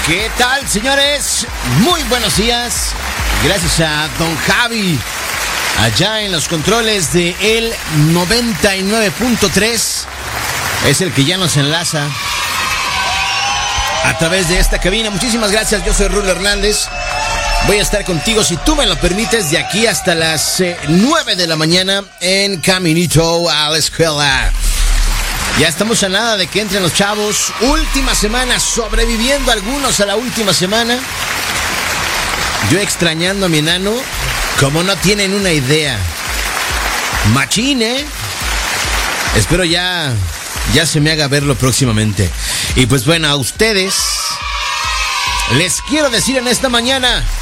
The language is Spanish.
¿Qué tal, señores? Muy buenos días. Gracias a Don Javi, allá en los controles de el 99.3. Es el que ya nos enlaza a través de esta cabina. Muchísimas gracias, yo soy Rulo Hernández. Voy a estar contigo, si tú me lo permites, de aquí hasta las 9 de la mañana en Caminito a la Escuela. Ya estamos a nada de que entren los chavos. Última semana, sobreviviendo algunos a la última semana. Yo extrañando a mi enano, como no tienen una idea. Machine. Espero ya se me haga verlo próximamente. Y pues bueno, a ustedes les quiero decir en esta mañana: